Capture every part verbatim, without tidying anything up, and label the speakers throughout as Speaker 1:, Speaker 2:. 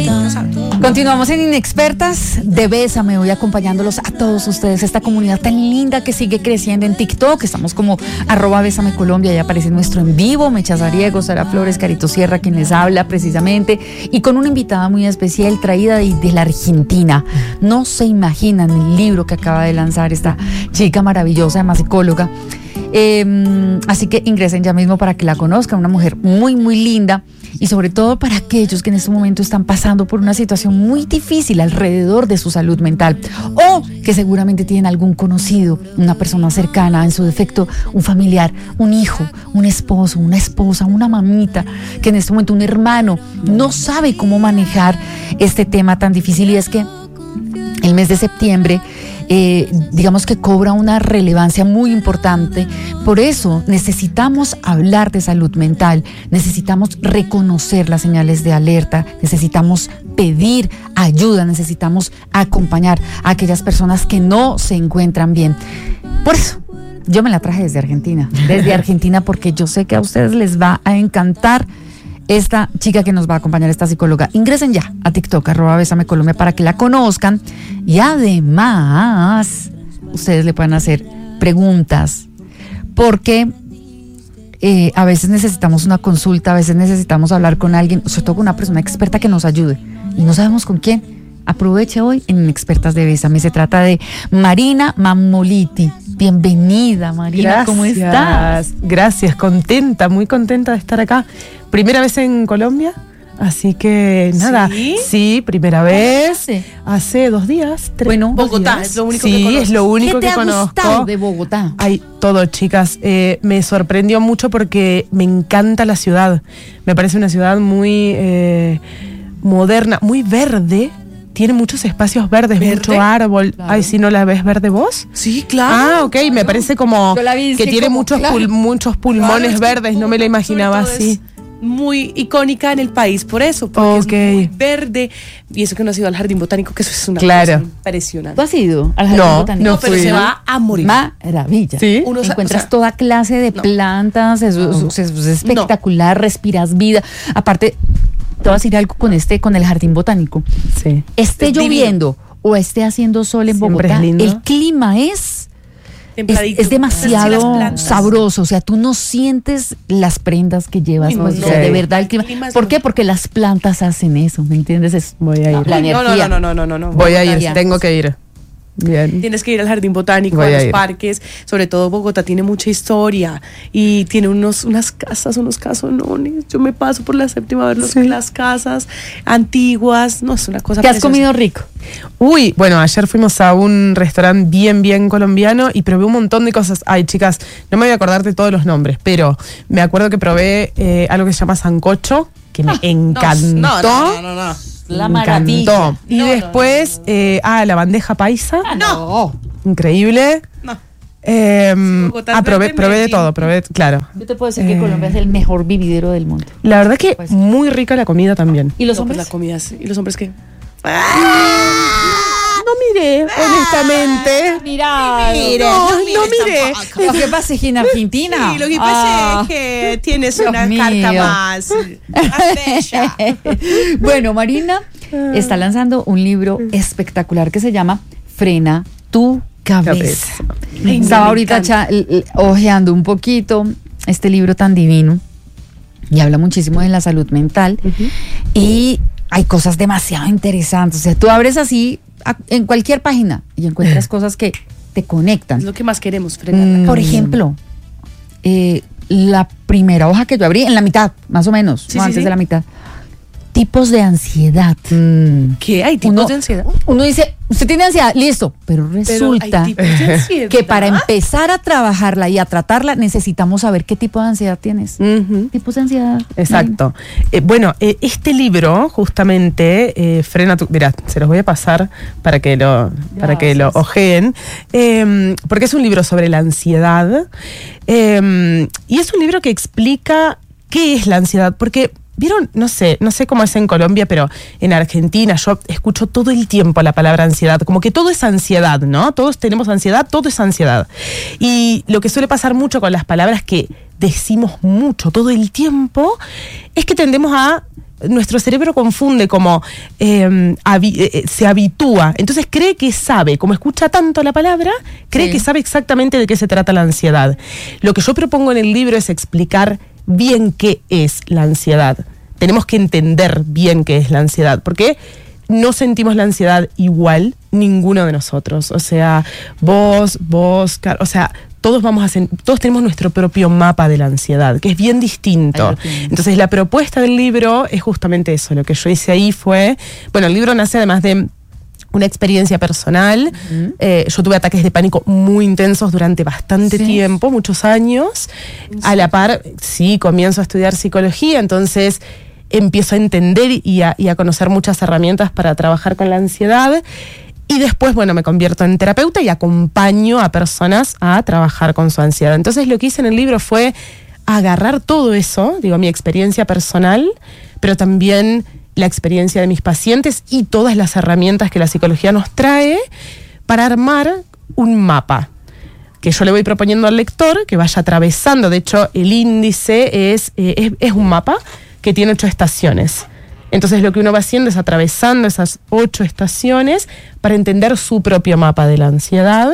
Speaker 1: Continuamos en Inexpertas de Bésame, hoy acompañándolos a todos ustedes, esta comunidad tan linda que sigue creciendo en TikTok. Estamos como arroba Bésame Colombia, ya aparece nuestro en vivo, Mecha Zariego, Sara Flores, Carito Sierra, quien les habla precisamente, y con una invitada muy especial traída de, de la Argentina. No se imaginan el libro que acaba de lanzar esta chica maravillosa, además psicóloga. Eh, así que ingresen ya mismo para que la conozcan, una mujer muy muy linda, y sobre todo para aquellos que en este momento están pasando por una situación muy difícil alrededor de su salud mental, o que seguramente tienen algún conocido, una persona cercana, en su defecto un familiar, un hijo, un esposo, una esposa, una mamita, que en este momento un hermano no sabe cómo manejar este tema tan difícil. Y es que el mes de septiembre Eh, digamos que cobra una relevancia muy importante. Por eso necesitamos hablar de salud mental, necesitamos reconocer las señales de alerta, necesitamos pedir ayuda, necesitamos acompañar a aquellas personas que no se encuentran bien. Por eso yo me la traje desde Argentina, desde Argentina, porque yo sé que a ustedes les va a encantar esta chica que nos va a acompañar, esta psicóloga. Ingresen ya a TikTok, arroba Bésame Colombia, para que la conozcan, y además ustedes le pueden hacer preguntas, porque eh, a veces necesitamos una consulta, a veces necesitamos hablar con alguien, sobre todo con una persona experta que nos ayude, y no sabemos con quién. Aproveche hoy en Expertas de Bésame. Se trata de Marina Mammoliti. Bienvenida, Marina.
Speaker 2: Gracias.
Speaker 1: ¿Cómo estás?
Speaker 2: Gracias, contenta, muy contenta de estar acá. Primera vez en Colombia, así que nada.
Speaker 3: ¿Sí?
Speaker 2: Sí, primera vez.
Speaker 1: hace?
Speaker 2: Hace dos días, tres.
Speaker 1: Bueno,
Speaker 2: dos
Speaker 3: Bogotá,
Speaker 2: días.
Speaker 3: es lo único
Speaker 2: sí,
Speaker 3: que conoces.
Speaker 2: es lo único
Speaker 1: ¿Qué te
Speaker 2: que
Speaker 1: ha
Speaker 2: conozco.
Speaker 1: gustado de Bogotá?
Speaker 2: Hay todo, chicas. Eh, me sorprendió mucho porque me encanta la ciudad. Me parece una ciudad muy eh, moderna, muy verde. Tiene muchos espacios verdes,
Speaker 3: ¿Verde?
Speaker 2: mucho árbol.
Speaker 1: Claro.
Speaker 2: Ay, ¿si no la ves verde vos?
Speaker 3: Sí, claro.
Speaker 2: Ah, ok, me parece como
Speaker 1: Yo la vi,
Speaker 2: que
Speaker 1: sí,
Speaker 2: tiene
Speaker 1: como,
Speaker 2: muchos,
Speaker 1: claro.
Speaker 2: pul- muchos pulmones
Speaker 3: Claro, es que
Speaker 2: verdes, no me la imaginaba
Speaker 3: sobre todo
Speaker 2: así.
Speaker 3: es muy icónica en el país por eso, porque
Speaker 2: Ok.
Speaker 3: es muy verde, y eso que no ha sido al jardín botánico, que eso es una
Speaker 2: Claro.
Speaker 3: cosa impresionante.
Speaker 1: ¿Tú has ido al jardín
Speaker 2: No,
Speaker 1: botánico?
Speaker 2: no
Speaker 3: No, pero
Speaker 2: fui.
Speaker 3: se va a morir.
Speaker 1: Maravilla.
Speaker 2: ¿Sí?
Speaker 3: Uno sa-
Speaker 1: Encuentras
Speaker 3: o sea,
Speaker 1: toda clase de
Speaker 3: no.
Speaker 1: plantas, eso,
Speaker 3: No.
Speaker 1: eso es espectacular, respiras vida. Aparte, te voy a decir algo con este, con el jardín botánico.
Speaker 2: Sí.
Speaker 1: Esté
Speaker 3: Es divino.
Speaker 1: lloviendo o esté haciendo sol en
Speaker 2: Siempre
Speaker 1: Bogotá,
Speaker 2: es lindo.
Speaker 1: el clima es, es,
Speaker 3: Templadito.
Speaker 1: es demasiado
Speaker 3: Sí, las plantas.
Speaker 1: sabroso. O sea, tú no sientes las prendas que llevas.
Speaker 3: Uy, no,
Speaker 1: pues, o sea,
Speaker 2: no.
Speaker 1: de verdad el clima.
Speaker 3: El clima es
Speaker 1: ¿Por
Speaker 3: lo-
Speaker 1: qué? Porque las plantas hacen eso, ¿me entiendes? Es
Speaker 2: Voy a ir.
Speaker 1: la
Speaker 3: No,
Speaker 1: energía.
Speaker 3: no, no, no, no, no, no.
Speaker 2: Voy a ir,
Speaker 1: Bogotá.
Speaker 2: tengo que ir. Bien.
Speaker 3: Tienes que ir al jardín botánico,
Speaker 2: Voy
Speaker 3: a
Speaker 2: a
Speaker 3: los
Speaker 2: ir.
Speaker 3: parques. Sobre todo Bogotá tiene mucha historia y tiene unos, unas casas, unos casonones. Yo me paso por la séptima a ver los-
Speaker 2: Sí.
Speaker 3: las casas antiguas. No, es una cosa
Speaker 1: ¿Qué has
Speaker 3: preciosa.
Speaker 1: comido rico?
Speaker 2: Uy, bueno, ayer fuimos a un restaurante bien, bien colombiano y probé un montón de cosas. Ay, chicas, no me voy a acordar de todos los nombres, pero me acuerdo que probé eh, algo que se llama sancocho, que me encantó.
Speaker 3: No, no, no, no, no.
Speaker 1: La
Speaker 2: Me
Speaker 1: maravilla.
Speaker 2: encantó. Y
Speaker 3: No, no,
Speaker 2: después, eh, ah, la bandeja paisa.
Speaker 1: Ah, no.
Speaker 2: Increíble.
Speaker 3: No.
Speaker 2: Eh,
Speaker 3: Bogotá
Speaker 2: ah, probé,
Speaker 3: verde,
Speaker 2: probé de
Speaker 3: Medellín.
Speaker 2: todo, probé, claro.
Speaker 1: Yo te puedo decir que
Speaker 2: Eh.
Speaker 1: Colombia es el mejor vividero del mundo.
Speaker 2: La verdad que
Speaker 1: Pues.
Speaker 2: muy rica la comida también.
Speaker 1: ¿Y los
Speaker 3: No, pues
Speaker 1: hombres?
Speaker 3: la comida es- ¿Y los hombres qué?
Speaker 2: No miré, honestamente.
Speaker 1: Mira,
Speaker 2: No, no miré.
Speaker 1: Lo que pasa es que en Argentina.
Speaker 3: Sí, lo que
Speaker 1: Ah.
Speaker 3: pasa es que tienes
Speaker 1: Dios
Speaker 3: una
Speaker 1: mío.
Speaker 3: carta más, más bella.
Speaker 1: Bueno, Marina está lanzando un libro espectacular que se llama Frena tu cabeza.
Speaker 2: Cabeza.
Speaker 3: Ay, no,
Speaker 1: Estaba
Speaker 3: me
Speaker 1: ahorita
Speaker 3: encanta.
Speaker 1: cha- l- l- ojeando un poquito este libro tan divino y habla muchísimo de la salud mental y hay cosas demasiado interesantes. O sea, tú abres así a- en cualquier página y encuentras cosas que te conectan.
Speaker 3: Es lo que más queremos, frenar la
Speaker 2: Mm.
Speaker 1: Por
Speaker 3: cabeza.
Speaker 1: ejemplo, eh, la primera hoja que yo abrí, en la mitad, más o menos,
Speaker 3: Sí,
Speaker 1: no
Speaker 3: sí,
Speaker 1: antes
Speaker 3: sí.
Speaker 1: de la mitad. Tipos de ansiedad.
Speaker 2: Mm.
Speaker 3: ¿Qué? ¿Hay tipos
Speaker 1: Uno-
Speaker 3: de ansiedad?
Speaker 1: Uno dice, usted tiene ansiedad, listo, pero
Speaker 3: Pero
Speaker 1: resulta
Speaker 3: hay tipos de ansiedad.
Speaker 1: que para empezar a trabajarla y a tratarla necesitamos saber qué tipo de ansiedad tienes.
Speaker 2: Ujú.
Speaker 1: Tipos de ansiedad.
Speaker 2: Exacto. Eh, bueno, eh, este libro justamente eh, frena tu... Mirá, se los voy a pasar para que lo, para que lo
Speaker 1: Gracias.
Speaker 2: ojeen, eh, porque es un libro sobre la ansiedad eh, y es un libro que explica qué es la ansiedad, porque... ¿Vieron? No sé, no sé cómo es en Colombia, pero en Argentina yo escucho todo el tiempo la palabra ansiedad, como que todo es ansiedad, ¿no? Todos tenemos ansiedad, todo es ansiedad. Y lo que suele pasar mucho con las palabras que decimos mucho todo el tiempo es que tendemos a nuestro cerebro confunde como eh, habi- eh, se habitúa, entonces cree que sabe, como escucha tanto la palabra, cree
Speaker 1: Sí.
Speaker 2: que sabe exactamente de qué se trata la ansiedad. Lo que yo propongo en el libro es explicar bien qué es la ansiedad. Tenemos que entender bien qué es la ansiedad, porque no sentimos la ansiedad igual ninguno de nosotros. O sea, vos, vos, Car- o sea, todos vamos a sen- todos tenemos nuestro propio mapa de la ansiedad, que es bien distinto.
Speaker 1: Ahí lo tienes.
Speaker 2: Entonces, la propuesta del libro es justamente eso. Lo que yo hice ahí fue, bueno, el libro nace además de una experiencia personal.
Speaker 1: Ujú.
Speaker 2: Eh, yo tuve ataques de pánico muy intensos durante bastante
Speaker 1: Sí.
Speaker 2: tiempo, muchos años. A la par, sí, comienzo a estudiar psicología, entonces empiezo a entender y a, y a conocer muchas herramientas para trabajar con la ansiedad. Y después, bueno, me convierto en terapeuta y acompaño a personas a trabajar con su ansiedad. Entonces, lo que hice en el libro fue agarrar todo eso, digo, mi experiencia personal, pero también la experiencia de mis pacientes y todas las herramientas que la psicología nos trae para armar un mapa que yo le voy proponiendo al lector que vaya atravesando. De hecho, el índice es, eh, es, es un mapa que tiene ocho estaciones. Entonces lo que uno va haciendo es atravesando esas ocho estaciones para entender su propio mapa de la ansiedad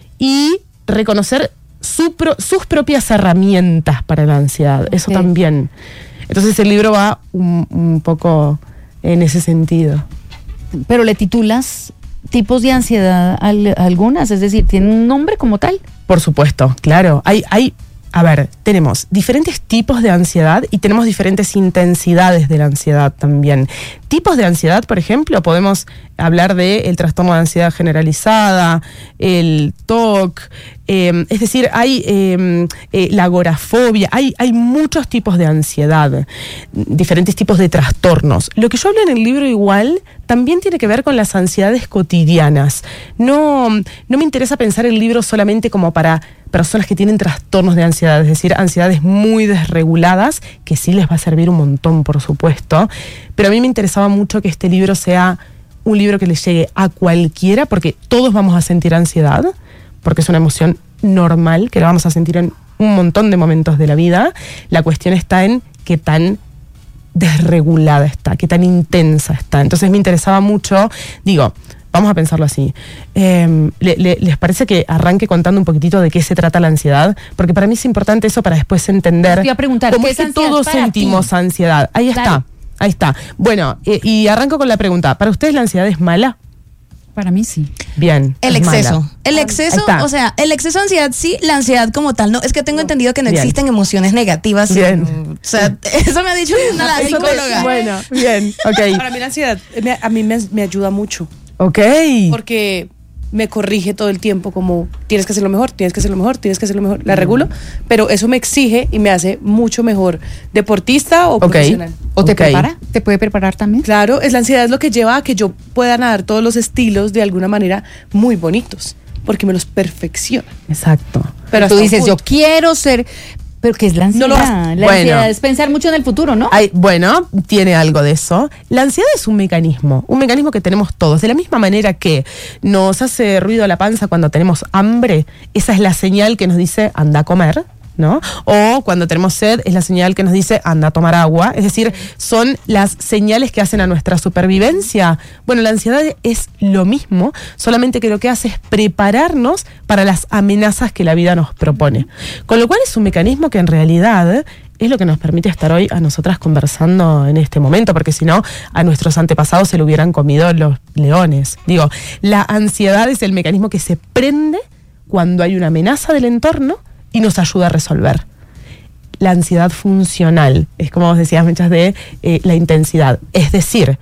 Speaker 2: y reconocer su pro- sus propias herramientas para la ansiedad. Eso
Speaker 1: Ok.
Speaker 2: también. Entonces el libro va un, un poco en ese sentido.
Speaker 1: Pero le titulas tipos de ansiedad al- algunas, es decir, tiene un nombre como tal.
Speaker 2: Por supuesto, claro. Hay, hay, a ver, tenemos diferentes tipos de ansiedad y tenemos diferentes intensidades de la ansiedad también. Tipos de ansiedad, por ejemplo, podemos hablar de el trastorno de ansiedad generalizada, el T O C, eh, es decir, hay eh, eh, la agorafobia, hay, hay muchos tipos de ansiedad, diferentes tipos de trastornos. Lo que yo hablo en el libro igual también tiene que ver con las ansiedades cotidianas. No, no me interesa pensar el libro solamente como para personas que tienen trastornos de ansiedad, es decir, ansiedades muy desreguladas, que sí les va a servir un montón, por supuesto, pero a mí me interesaba mucho que este libro sea un libro que le llegue a cualquiera, porque todos vamos a sentir ansiedad, porque es una emoción normal, que la vamos a sentir en un montón de momentos de la vida. La cuestión está en qué tan desregulada está, qué tan intensa está. Entonces me interesaba mucho, digo, vamos a pensarlo así. Eh, le, le, ¿Les parece que arranque contando un poquitito de qué se trata la ansiedad? Porque para mí es importante eso para después entender
Speaker 1: Te iba a preguntar,
Speaker 2: cómo
Speaker 1: ¿qué
Speaker 2: es
Speaker 1: es
Speaker 2: que
Speaker 1: ansiedad
Speaker 2: todos
Speaker 1: para
Speaker 2: sentimos
Speaker 1: ti?
Speaker 2: ansiedad. Ahí está,
Speaker 1: Dale.
Speaker 2: ahí está. Bueno, eh, y arranco con la pregunta. ¿Para ustedes la ansiedad es mala?
Speaker 1: Para mí sí.
Speaker 2: Bien.
Speaker 4: El
Speaker 2: es
Speaker 4: exceso.
Speaker 2: mala.
Speaker 4: El
Speaker 2: Ahí
Speaker 4: exceso,
Speaker 2: está.
Speaker 4: o sea, el exceso de ansiedad sí, la ansiedad como tal no. Es que tengo entendido que no
Speaker 2: Bien.
Speaker 4: existen emociones negativas.
Speaker 2: Bien.
Speaker 4: O sea, eso me ha dicho una la
Speaker 2: Eso te-
Speaker 4: psicóloga.
Speaker 2: Bueno, bien, ok.
Speaker 3: Para mí la ansiedad me- a mí me, me ayuda mucho
Speaker 2: Ok.
Speaker 3: porque me corrige todo el tiempo como tienes que hacerlo mejor, tienes que hacerlo mejor, tienes que hacerlo mejor. La regulo, pero eso me exige y me hace mucho mejor deportista o
Speaker 2: Ok.
Speaker 3: profesional.
Speaker 1: ¿O te
Speaker 2: Ok.
Speaker 1: prepara? ¿Te puede preparar también?
Speaker 3: Claro, es la ansiedad es lo que lleva a que yo pueda nadar todos los estilos de alguna manera muy bonitos, porque me los perfecciona.
Speaker 2: Exacto.
Speaker 3: Pero
Speaker 1: Tú
Speaker 3: hasta un
Speaker 1: dices, yo
Speaker 3: punto.
Speaker 1: quiero ser... Pero ¿qué es la ansiedad?
Speaker 3: No lo vas-
Speaker 1: La
Speaker 2: Bueno.
Speaker 1: ansiedad es pensar mucho en el futuro, ¿no?
Speaker 2: Hay- bueno, tiene algo de eso. La ansiedad es un mecanismo, un mecanismo que tenemos todos. De la misma manera que nos hace ruido la panza cuando tenemos hambre, esa es la señal que nos dice anda a comer, ¿no? O cuando tenemos sed es la señal que nos dice anda a tomar agua. Es decir, son las señales que hacen a nuestra supervivencia. Bueno, la ansiedad es lo mismo, solamente que lo que hace es prepararnos para las amenazas que la vida nos propone. Con lo cual es un mecanismo que en realidad es lo que nos permite estar hoy a nosotras conversando en este momento, porque si no, a nuestros antepasados se lo hubieran comido los leones. Digo, la ansiedad es el mecanismo que se prende cuando hay una amenaza del entorno y nos ayuda a resolver. La ansiedad funcional es, como vos decías, Mechas, de eh, la intensidad. Es decir,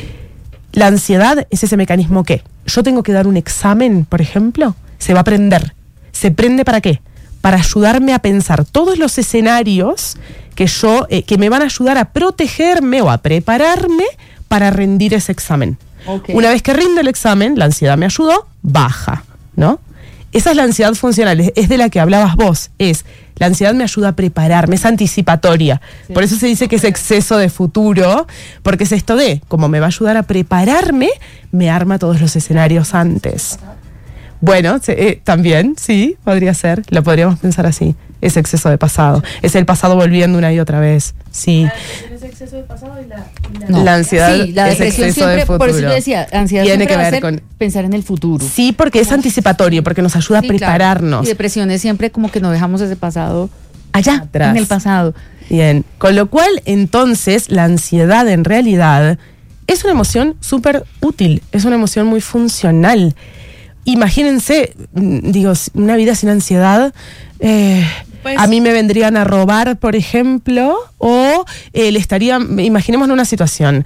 Speaker 2: la ansiedad es ese mecanismo que yo tengo que dar un examen, por ejemplo, se va a prender. ¿Se prende para qué? Para ayudarme a pensar todos los escenarios que yo, eh, que me van a ayudar a protegerme o a prepararme para rendir ese examen.
Speaker 1: Ok.
Speaker 2: Una vez que rindo el examen, la ansiedad me ayudó, baja, ¿no? Esa es la ansiedad funcional, es- es de la que hablabas vos. Es, la ansiedad me ayuda a prepararme, es anticipatoria. Por eso se dice que es exceso de futuro, porque es esto de, como me va a ayudar a prepararme, me arma todos los escenarios antes. Bueno, se- eh, también, sí, podría ser, lo podríamos pensar así. es exceso de pasado. Es el pasado volviendo una y otra vez. Sí.
Speaker 3: La depresión es exceso de pasado y la, y la-
Speaker 1: No.
Speaker 2: La ansiedad
Speaker 1: Sí, la
Speaker 2: es
Speaker 1: depresión
Speaker 2: exceso de
Speaker 1: siempre,
Speaker 2: futuro.
Speaker 1: por eso yo decía, ansiedad
Speaker 2: Tiene
Speaker 1: siempre
Speaker 2: que
Speaker 1: va a
Speaker 2: ver
Speaker 1: ser
Speaker 2: con...
Speaker 1: pensar en el futuro.
Speaker 2: Sí, porque es anticipatorio, porque nos ayuda
Speaker 1: Sí,
Speaker 2: a prepararnos.
Speaker 1: claro. Y depresión es siempre como que no dejamos ese pasado
Speaker 2: Allá atrás.
Speaker 1: en el pasado.
Speaker 2: Bien, con lo cual entonces la ansiedad en realidad es una emoción súper útil, es una emoción muy funcional. Imagínense, mm, digo, una vida sin ansiedad, eh,
Speaker 3: Pues-
Speaker 2: a mí me vendrían a robar, por ejemplo, o eh, le estaría, imaginemos una situación,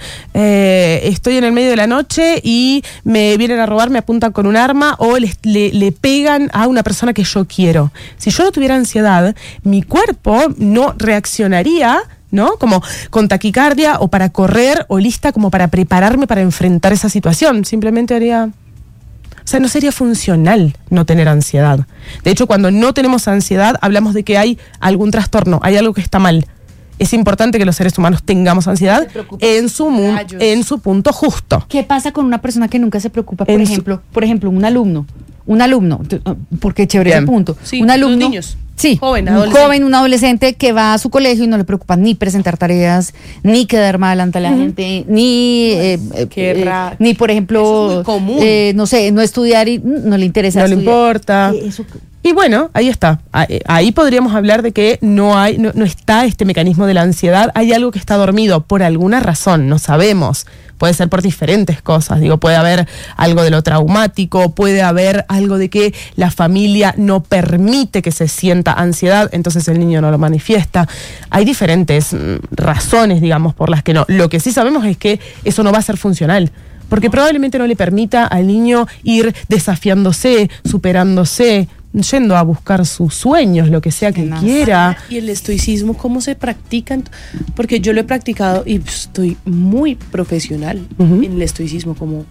Speaker 2: eh, estoy en el medio de la noche y me vienen a robar, me apuntan con un arma o les- le, le pegan a una persona que yo quiero. Si yo no tuviera ansiedad, mi cuerpo no reaccionaría, ¿no? Como con taquicardia o para correr o lista como para prepararme para enfrentar esa situación. Simplemente haría... O sea, no sería funcional no tener ansiedad. De hecho, cuando no tenemos ansiedad, hablamos de que hay algún trastorno, hay algo que está mal. Es importante que los seres humanos tengamos ansiedad
Speaker 3: Se preocupan
Speaker 2: en su, mu-
Speaker 3: rayos.
Speaker 2: en su punto justo.
Speaker 1: ¿Qué pasa con una persona que nunca se preocupa? Por
Speaker 2: En su-
Speaker 1: ejemplo, por ejemplo, un alumno. Un alumno, t- porque chévere
Speaker 2: Bien.
Speaker 1: ese punto.
Speaker 3: Sí,
Speaker 1: un
Speaker 3: los
Speaker 1: alumno.
Speaker 3: niños.
Speaker 1: Sí,
Speaker 3: Joven,
Speaker 1: un
Speaker 3: adolescente.
Speaker 1: joven, un adolescente que va a su colegio y no le preocupa ni presentar tareas, ni quedar mal ante la gente, ni, eh, eh,
Speaker 3: Qué
Speaker 1: eh,
Speaker 3: ra-
Speaker 1: ni por ejemplo,
Speaker 3: Eso es muy común.
Speaker 1: eh, no sé, no estudiar y mm, no le interesa
Speaker 2: No le
Speaker 1: estudiar.
Speaker 2: importa.
Speaker 1: Eh, eso-
Speaker 2: Y bueno, ahí está. Ahí- Ahí podríamos hablar de que no hay, no, no está este mecanismo de la ansiedad. Hay algo que está dormido por alguna razón, no sabemos. Puede ser por diferentes cosas. Digo, puede haber algo de lo traumático, puede haber algo de que la familia no permite que se sienta ansiedad, entonces el niño no lo manifiesta. Hay diferentes mm, razones, digamos, por las que no. Lo que sí sabemos es que eso no va a ser funcional. Porque probablemente no le permita al niño ir desafiándose, superándose, yendo a buscar sus sueños, lo que sea que
Speaker 1: Tenaz.
Speaker 2: quiera.
Speaker 3: Y el estoicismo, ¿cómo se practica? Porque yo lo he practicado y estoy muy profesional
Speaker 2: Ujú.
Speaker 3: en el estoicismo, como...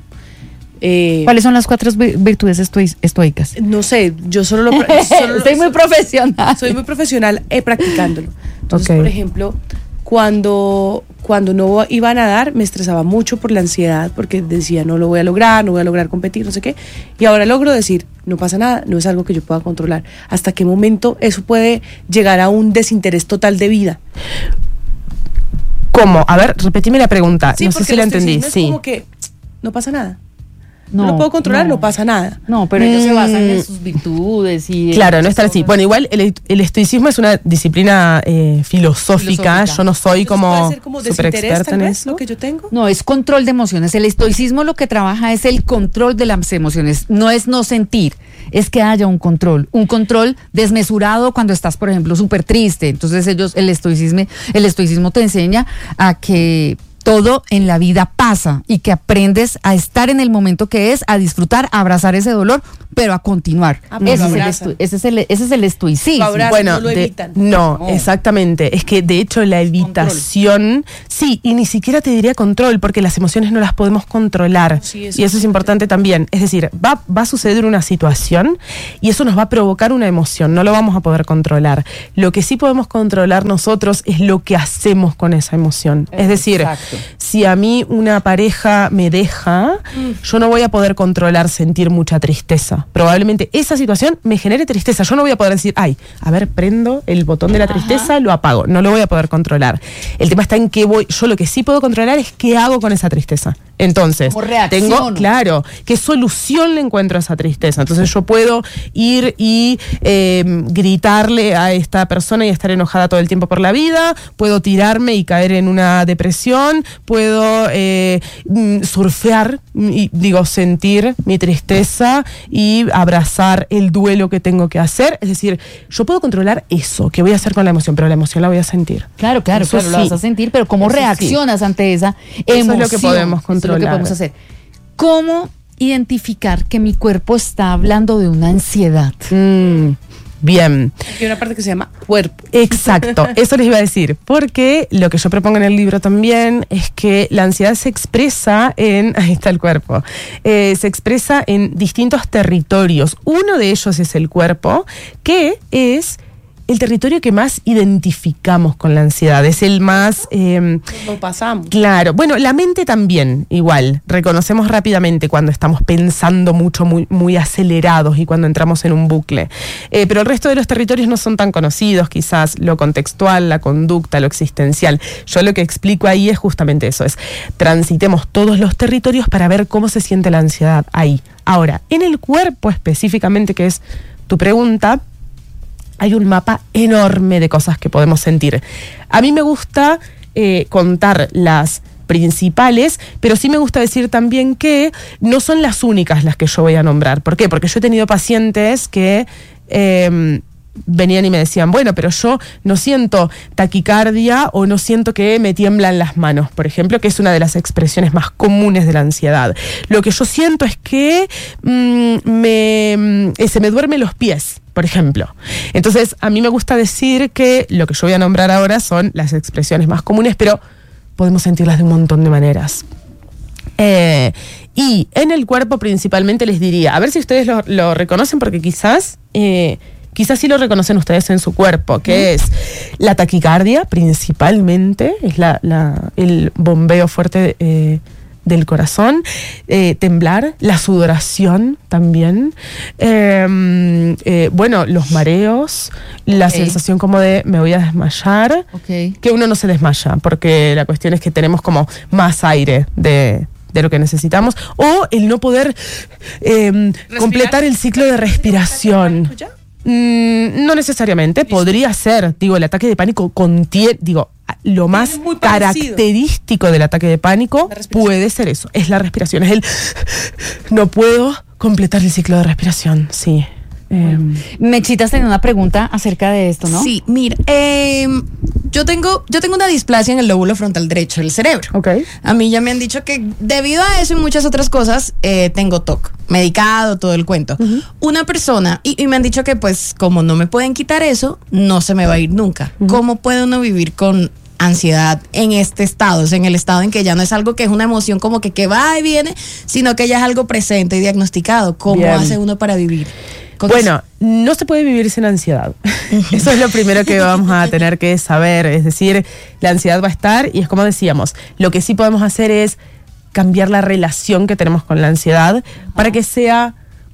Speaker 3: eh,
Speaker 1: ¿Cuáles son las cuatro vi- virtudes estoi- estoicas?
Speaker 3: no sé, yo solo lo... pra- solo lo-
Speaker 1: Estoy muy profesional.
Speaker 3: Soy muy profesional eh, practicándolo. Entonces,
Speaker 2: Ok.
Speaker 3: por ejemplo, cuando, cuando no iba a nadar, me estresaba mucho por la ansiedad, porque decía, no lo voy a lograr, no voy a lograr competir, no sé qué. Y ahora logro decir, no pasa nada, no es algo que yo pueda controlar. ¿Hasta qué momento eso puede llegar a un desinterés total de vida?
Speaker 2: ¿Cómo? A ver, repetime la pregunta.
Speaker 3: Sí,
Speaker 2: no sé
Speaker 3: porque
Speaker 2: si la
Speaker 3: el
Speaker 2: entendí.
Speaker 3: estoicismo es
Speaker 2: Sí.
Speaker 3: como que no pasa nada. No, lo puedo controlar, no. pasa nada.
Speaker 1: No, pero ellos se basan en
Speaker 2: Mm.
Speaker 1: sus virtudes y...
Speaker 2: Claro, no estar así. Bueno, igual el, el estoicismo es una disciplina eh, filosófica.
Speaker 1: Filosófica.
Speaker 2: Yo no soy
Speaker 3: Entonces,
Speaker 2: como
Speaker 3: puede ser como
Speaker 2: súper
Speaker 3: desinterés,
Speaker 2: experta
Speaker 3: tal
Speaker 2: en
Speaker 3: vez,
Speaker 2: eso.
Speaker 3: lo que yo tengo.
Speaker 1: No, es control de emociones. El estoicismo lo que trabaja es el control de las emociones. No es no sentir, es que haya un control. Un control desmesurado cuando estás, por ejemplo, súper triste. Entonces ellos, el estoicismo, el estoicismo te enseña a que todo en la vida pasa y que aprendes a estar en el momento que es, a disfrutar, a abrazar ese dolor, pero a continuar.
Speaker 3: Ah, pero
Speaker 1: ese,
Speaker 3: lo
Speaker 1: es el
Speaker 3: abrazan.
Speaker 1: esto- ese, es el, ese es el estoicismo.
Speaker 3: Lo abrazan.
Speaker 2: Bueno,
Speaker 3: no lo
Speaker 2: de-
Speaker 3: evitan.
Speaker 2: no,
Speaker 1: No.
Speaker 2: exactamente. Es que de hecho la evitación, sí, y ni siquiera te diría control, porque las emociones no las podemos controlar.
Speaker 3: Sí, eso
Speaker 2: y eso
Speaker 3: es
Speaker 2: es importante también. Es decir, va, va a suceder una situación y eso nos va a provocar una emoción, no lo vamos a poder controlar. Lo que sí podemos controlar nosotros es lo que hacemos con esa emoción. Es decir,
Speaker 1: Exacto.
Speaker 2: si a mí una pareja me deja, yo no voy a poder controlar sentir mucha tristeza. Probablemente esa situación me genere tristeza. Yo no voy a poder decir, ay, a ver, prendo el botón de la tristeza, lo apago. No lo voy a poder controlar. El tema está en qué voy. Yo lo que sí puedo controlar es qué hago con esa tristeza. Entonces,
Speaker 1: ¿Cómo reacciono?
Speaker 2: tengo, claro, qué solución le encuentro a esa tristeza. Entonces yo puedo ir y eh, gritarle a esta persona y estar enojada todo el tiempo por la vida, puedo tirarme y caer en una depresión, puedo eh, mm, surfear, y, digo, sentir mi tristeza y abrazar el duelo que tengo que hacer. Es decir, yo puedo controlar eso, que voy a hacer con la emoción, pero la emoción la voy a sentir.
Speaker 1: Claro, claro,
Speaker 2: Eso
Speaker 1: claro, lo
Speaker 2: sí.
Speaker 1: vas a sentir, pero ¿cómo
Speaker 2: Eso sí.
Speaker 1: reaccionas ante esa
Speaker 2: Eso es
Speaker 1: emoción?
Speaker 2: lo que podemos
Speaker 1: Eso es lo que
Speaker 2: controlar.
Speaker 1: podemos hacer. ¿Cómo identificar que mi cuerpo está hablando de una ansiedad?
Speaker 2: Mm, bien.
Speaker 3: Hay una parte que se llama cuerpo.
Speaker 2: Exacto, eso les iba a decir, porque lo que yo propongo en el libro también es que la ansiedad se expresa en, ahí está el cuerpo, eh, se expresa en distintos territorios. Uno de ellos es el cuerpo, que es el territorio que más identificamos con la ansiedad, es el más... Eh,
Speaker 3: Lo pasamos.
Speaker 2: Claro, bueno, la mente también, igual, reconocemos rápidamente cuando estamos pensando mucho, muy, muy acelerados y cuando entramos en un bucle. Eh, pero el resto de los territorios no son tan conocidos, quizás lo contextual, la conducta, lo existencial. Yo lo que explico ahí es justamente eso, es transitemos todos los territorios para ver cómo se siente la ansiedad ahí. Ahora, en el cuerpo específicamente, que es tu pregunta, hay un mapa enorme de cosas que podemos sentir. A mí me gusta eh, contar las principales, pero sí me gusta decir también que no son las únicas las que yo voy a nombrar. ¿Por qué? Porque yo he tenido pacientes que eh, venían y me decían, bueno, pero yo no siento taquicardia o no siento que me tiemblan las manos, por ejemplo, que es una de las expresiones más comunes de la ansiedad. Lo que yo siento es que mmm, me, eh, se me duermen los pies, por ejemplo. Entonces, a mí me gusta decir que lo que yo voy a nombrar ahora son las expresiones más comunes, pero podemos sentirlas de un montón de maneras. Eh, y en el cuerpo principalmente les diría, a ver si ustedes lo, lo reconocen, porque quizás... Eh, Quizás sí lo reconocen ustedes en su cuerpo, que es la taquicardia principalmente, es la, la, el bombeo fuerte eh, del corazón, eh, temblar, la sudoración también, eh, eh, bueno, los mareos, la
Speaker 1: Okay.
Speaker 2: sensación como de me voy a desmayar,
Speaker 1: Okay.
Speaker 2: que uno no se desmaya, porque la cuestión es que tenemos como más aire de... de lo que necesitamos, o el no poder eh, completar el ciclo de respiración. Mm, no necesariamente, podría ser, digo, el ataque de pánico contiene, digo, lo más
Speaker 3: muy parecido.
Speaker 2: característico del ataque de pánico puede ser eso, es la respiración, es el no puedo completar el ciclo de respiración, sí. Eh,
Speaker 1: Mechitas tenía una pregunta acerca de esto, ¿no?
Speaker 4: Sí, mira, eh, yo tengo, yo tengo una displasia en el lóbulo frontal derecho del cerebro.
Speaker 2: ok.
Speaker 4: A mí ya me han dicho que debido a eso y muchas otras cosas, eh, tengo T O C, medicado, todo el cuento. Uh-huh. Una persona, y, y me han dicho que pues como no me pueden quitar eso, no se me va a ir nunca. Uh-huh. ¿Cómo puede uno vivir con ansiedad en este estado? O sea, en el estado en que ya no es algo que es una emoción como que, que va y viene, sino que ya es algo presente y diagnosticado. ¿Cómo
Speaker 2: Bien.
Speaker 4: hace uno para vivir?
Speaker 2: Bueno, no se puede vivir sin ansiedad. Eso es lo primero que vamos a tener que saber. Es decir, la ansiedad va a estar y es como decíamos, lo que sí podemos hacer es cambiar la relación que tenemos con la ansiedad para que sea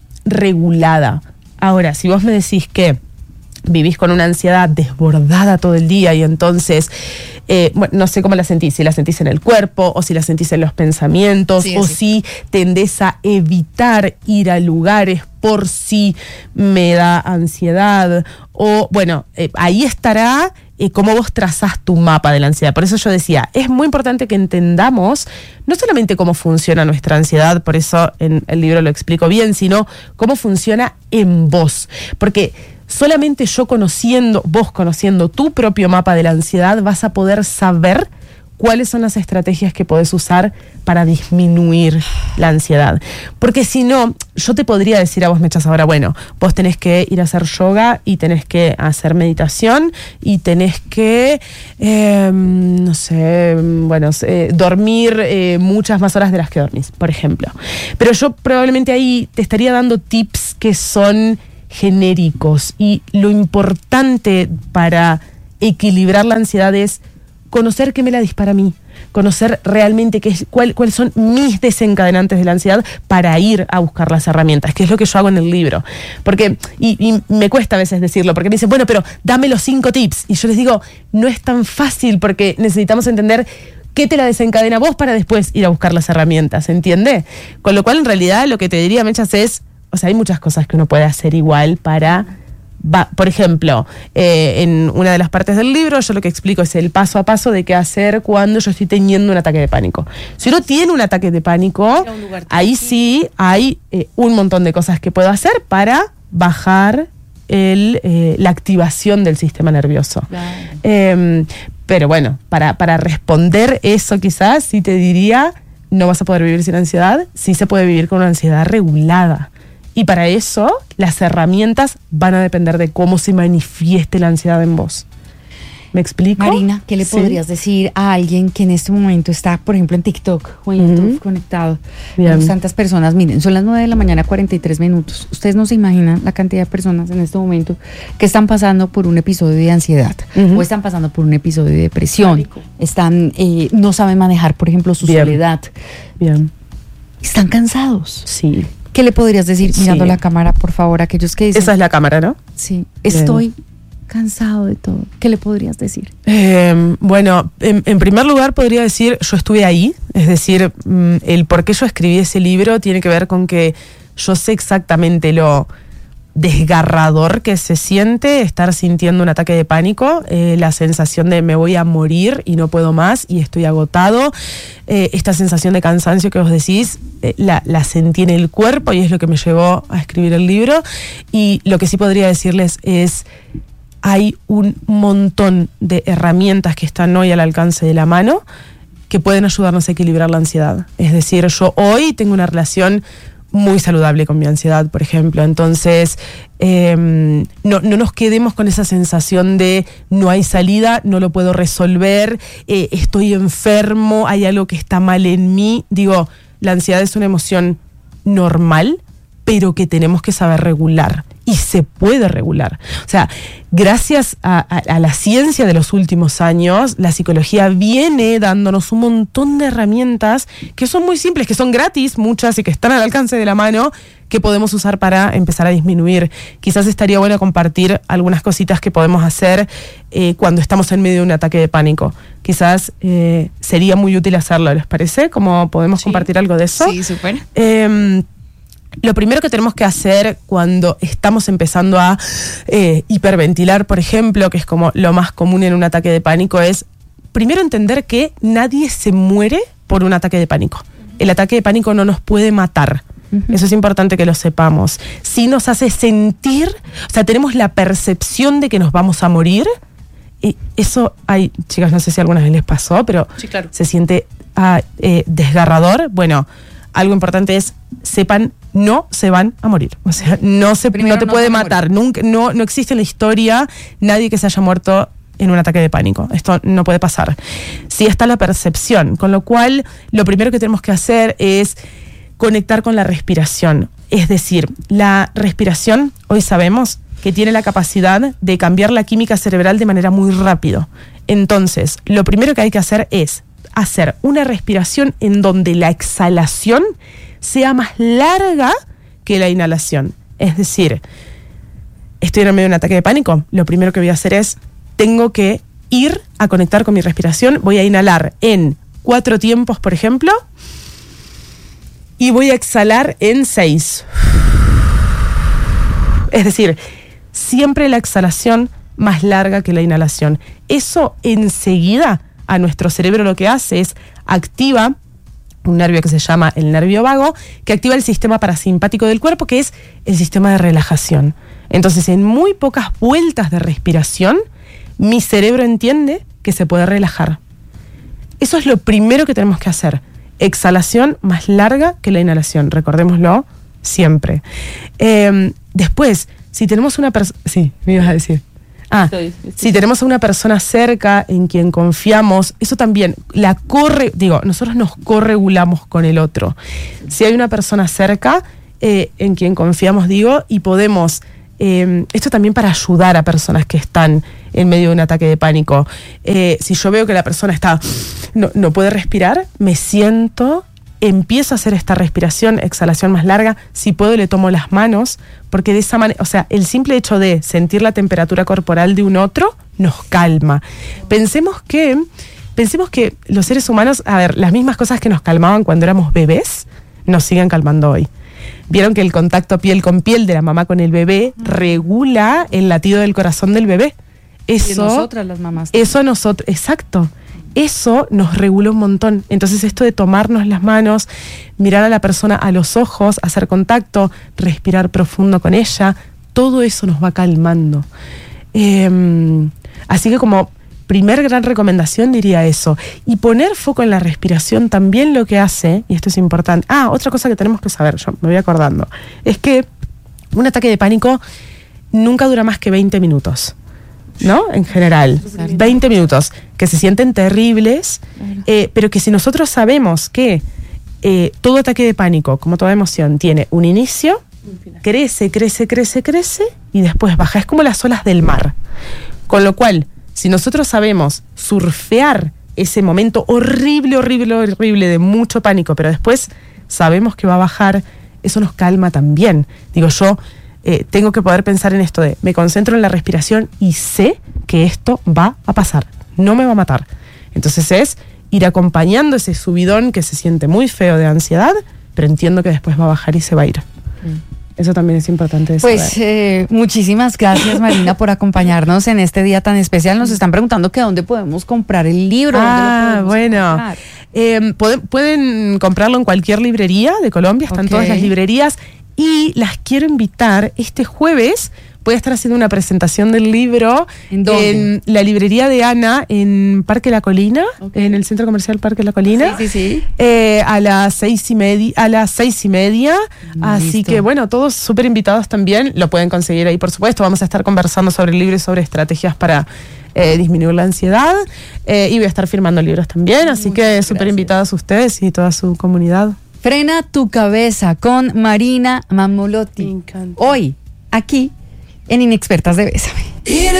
Speaker 2: regulada. Ahora, si vos me decís que vivís con una ansiedad desbordada todo el día y entonces, eh, bueno, no sé cómo la sentís, si la sentís en el cuerpo o si la sentís en los pensamientos, sí, o sí. si tendés a evitar ir a lugares por si me da ansiedad, o bueno, eh, ahí estará eh, cómo vos trazás tu mapa de la ansiedad. Por eso yo decía, es muy importante que entendamos no solamente cómo funciona nuestra ansiedad, por eso en el libro lo explico bien, sino cómo funciona en vos, porque solamente yo conociendo, vos conociendo tu propio mapa de la ansiedad, vas a poder saber cuáles son las estrategias que podés usar para disminuir la ansiedad. Porque si no, yo te podría decir a vos, Mechas, ahora, bueno, vos tenés que ir a hacer yoga y tenés que hacer meditación y tenés que, eh, no sé, bueno, eh, dormir eh, muchas más horas de las que dormís, por ejemplo. Pero yo probablemente ahí te estaría dando tips que son genéricos, y lo importante para equilibrar la ansiedad es conocer qué me la dispara a mí, conocer realmente qué es, cuál, cuáles son mis desencadenantes de la ansiedad para ir a buscar las herramientas, que es lo que yo hago en el libro. Porque, y, y me cuesta a veces decirlo, porque me dicen, bueno, pero dame los cinco tips, y yo les digo, no es tan fácil, porque necesitamos entender qué te la desencadena vos para después ir a buscar las herramientas, ¿entiende? Con lo cual, en realidad, lo que te diría, Mechas, es, o sea, hay muchas cosas que uno puede hacer igual para, va, por ejemplo, eh, en una de las partes del libro yo lo que explico es el paso a paso de qué hacer cuando yo estoy teniendo un ataque de pánico. Si uno tiene un ataque de pánico, ahí sí hay eh, un montón de cosas que puedo hacer para bajar el, eh, la activación del sistema nervioso. Claro. Eh, pero bueno, para, para responder eso quizás sí te diría, no vas a poder vivir sin ansiedad, sí se puede vivir con una ansiedad regulada. Y para eso, las herramientas van a depender de cómo se manifieste la ansiedad en vos. ¿Me explico?
Speaker 1: Marina, ¿qué le
Speaker 2: Sí.
Speaker 1: podrías decir a alguien que en este momento está, por ejemplo, en TikTok o en
Speaker 2: Ujú.
Speaker 1: YouTube conectado?
Speaker 2: Bien.
Speaker 1: Tenemos tantas personas, miren, son las nueve de la mañana, cuarenta y tres minutos. Ustedes no se imaginan la cantidad de personas en este momento que están pasando por un episodio de ansiedad
Speaker 2: Ujú.
Speaker 1: o están pasando por un episodio de depresión, están, eh, no saben manejar, por ejemplo, su
Speaker 2: Bien.
Speaker 1: soledad,
Speaker 2: Bien.
Speaker 1: están cansados.
Speaker 2: Sí.
Speaker 1: ¿Qué le podrías decir
Speaker 2: Sí.
Speaker 1: mirando la cámara, por favor, a aquellos que dicen,
Speaker 2: Esa es la cámara, ¿no?
Speaker 1: sí, estoy cansado de todo? ¿Qué le podrías decir?
Speaker 2: Eh, bueno, en, en primer lugar podría decir, yo estuve ahí, es decir, mm, el por qué yo escribí ese libro tiene que ver con que yo sé exactamente lo desgarrador que se siente estar sintiendo un ataque de pánico, eh, la sensación de me voy a morir y no puedo más y estoy agotado, eh, esta sensación de cansancio que vos decís, eh, la, la sentí en el cuerpo y es lo que me llevó a escribir el libro. Y lo que sí podría decirles es, hay un montón de herramientas que están hoy al alcance de la mano que pueden ayudarnos a equilibrar la ansiedad. Es decir, yo hoy tengo una relación muy saludable con mi ansiedad, por ejemplo. Entonces, eh, no, no nos quedemos con esa sensación de no hay salida, no lo puedo resolver, eh, estoy enfermo, hay algo que está mal en mí. Digo, la ansiedad es una emoción normal, pero que tenemos que saber regular. Y se puede regular. O sea, gracias a, a, a la ciencia de los últimos años, la psicología viene dándonos un montón de herramientas que son muy simples, que son gratis, muchas, y que están al alcance de la mano, que podemos usar para empezar a disminuir. Quizás estaría bueno compartir algunas cositas que podemos hacer eh, cuando estamos en medio de un ataque de pánico. Quizás eh, sería muy útil hacerlo, ¿les parece? ¿Cómo podemos
Speaker 4: Sí.
Speaker 2: compartir algo de eso?
Speaker 4: Sí, súper.
Speaker 2: Eh, Lo primero que tenemos que hacer cuando estamos empezando a eh, hiperventilar, por ejemplo, que es como lo más común en un ataque de pánico, es primero entender que nadie se muere por un ataque de pánico. El ataque de pánico no nos puede matar. Uh-huh. Eso es importante que lo sepamos. Sí nos hace sentir, o sea, tenemos la percepción de que nos vamos a morir. Y eso, hay, chicas, no sé si alguna vez les pasó, pero
Speaker 3: Sí, claro.
Speaker 2: se siente ah, eh, desgarrador. Bueno, algo importante es, sepan, no se van a morir. O sea, no, se,
Speaker 1: Primero
Speaker 2: no te
Speaker 1: no
Speaker 2: puede
Speaker 1: se van a
Speaker 2: matar. Nunca, no, no existe en la historia nadie que se haya muerto en un ataque de pánico. Esto no puede pasar. Sí está la percepción, con lo cual lo primero que tenemos que hacer es conectar con la respiración. Es decir, la respiración, hoy sabemos que tiene la capacidad de cambiar la química cerebral de manera muy rápido. Entonces, lo primero que hay que hacer es hacer una respiración en donde la exhalación sea más larga que la inhalación. Es decir, estoy en el medio de un ataque de pánico, lo primero que voy a hacer es, tengo que ir a conectar con mi respiración, voy a inhalar en cuatro tiempos, por ejemplo, y voy a exhalar en seis. Es decir, siempre la exhalación más larga que la inhalación. Eso enseguida a nuestro cerebro lo que hace es activa un nervio que se llama el nervio vago, que activa el sistema parasimpático del cuerpo, que es el sistema de relajación. Entonces, en muy pocas vueltas de respiración, mi cerebro entiende que se puede relajar. Eso es lo primero que tenemos que hacer. Exhalación más larga que la inhalación, recordémoslo siempre. Eh, después, si tenemos una persona... Sí, me ibas a decir... Ah,
Speaker 1: Estoy- estoy-
Speaker 2: si tenemos a una persona cerca en quien confiamos, eso también, la corre, digo, nosotros nos corregulamos con el otro. Si hay una persona cerca eh, en quien confiamos, digo, y podemos, eh, esto también para ayudar a personas que están en medio de un ataque de pánico. Eh, si yo veo que la persona está, no, no puede respirar, me siento, empiezo a hacer esta respiración, exhalación más larga, si puedo le tomo las manos, porque de esa manera, o sea, el simple hecho de sentir la temperatura corporal de un otro nos calma. Pensemos que, pensemos que los seres humanos, a ver, las mismas cosas que nos calmaban cuando éramos bebés, nos siguen calmando hoy. Vieron que el contacto piel con piel de la mamá con el bebé regula el latido del corazón del bebé. Eso,
Speaker 1: Y nosotras las mamás.
Speaker 2: eso nosotros, exacto. Eso nos regula un montón. Entonces esto de tomarnos las manos, mirar a la persona a los ojos, hacer contacto, respirar profundo con ella, todo eso nos va calmando. Eh, así que como primer gran recomendación diría eso. Y poner foco en la respiración también lo que hace, y esto es importante. Ah, otra cosa que tenemos que saber, yo me voy acordando, es que un ataque de pánico nunca dura más que veinte minutos. ¿no? En general, veinte minutos, que se sienten terribles, eh, pero que si nosotros sabemos que eh, todo ataque de pánico, como toda emoción, tiene un inicio, crece, crece, crece, crece, y después baja. Es como las olas del mar. Con lo cual, si nosotros sabemos surfear ese momento horrible, horrible, horrible de mucho pánico, pero después sabemos que va a bajar, eso nos calma también. Digo, yo eh, tengo que poder pensar en esto de, me concentro en la respiración y sé que esto va a pasar, no me va a matar. Entonces es ir acompañando ese subidón que se siente muy feo de ansiedad, pero entiendo que después va a bajar y se va a ir. Mm. Eso también es importante de saber.
Speaker 1: Pues eh, muchísimas gracias, Marina, por acompañarnos en este día tan especial. Nos están preguntando que dónde podemos comprar el libro.
Speaker 2: Ah, bueno. Eh, pueden, pueden comprarlo en cualquier librería de Colombia, están okay. todas las librerías. Y las quiero invitar este jueves. Voy a estar haciendo una presentación del libro
Speaker 1: ¿En,
Speaker 2: en la librería de Ana en Parque La Colina, okay. en el centro comercial Parque La Colina.
Speaker 1: Sí, sí, sí.
Speaker 2: Eh, a las seis y media, a las seis y media. Mm, Así listo. Que bueno, todos súper invitados también. Lo pueden conseguir ahí, por supuesto. Vamos a estar conversando sobre el libro y sobre estrategias para eh, disminuir la ansiedad. Eh, y voy a estar firmando libros también. Así Muchas que súper invitados ustedes y toda su comunidad.
Speaker 1: Frena tu cabeza con Marina Mammolotti.
Speaker 3: Me encanta.
Speaker 1: Hoy, aquí, en Inexpertas de Bésame.